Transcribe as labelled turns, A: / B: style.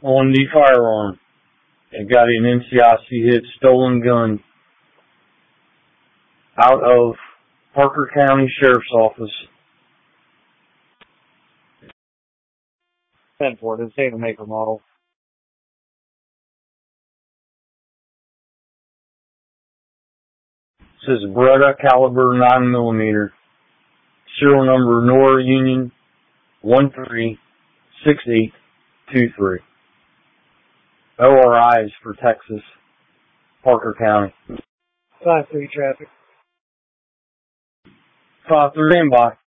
A: on the firearm. It got an NCIC hit, stolen gun, out of Parker County Sheriff's Office.
B: 10 for it. It's a maker model.
A: It says Beretta caliber 9mm. Serial number Nora Union 136823. ORI is for Texas, Parker County.
B: 5-3 traffic.
A: 5-3 standby.